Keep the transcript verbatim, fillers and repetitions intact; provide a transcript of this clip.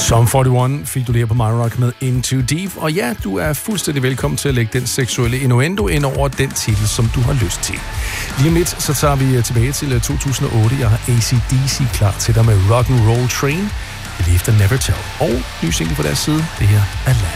Sum forty-one fik du der på My Rock med Into Deep, og ja, du er fuldstændig velkommen til at lægge den seksuelle innuendo ind over den titel, som du har lyst til. Lige om lidt, så tager vi tilbage til to tusind og otte. Jeg har A C D C klar til dig med Rock and Roll Train, Believe the Never Tell, og ny single på deres side, det her er Last.